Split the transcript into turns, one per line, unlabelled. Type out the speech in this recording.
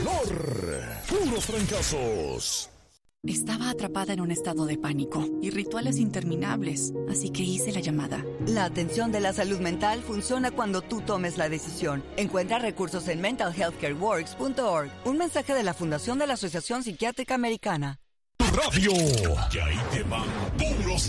mejor. Puros fracasos.
Estaba atrapada en un estado de pánico y rituales interminables, así que hice la llamada.
La atención de la salud mental funciona cuando tú tomes la decisión. Encuentra recursos en mentalhealthcareworks.org. Un mensaje de la Fundación de la Asociación Psiquiátrica Americana.
Radio. Y ahí te van puros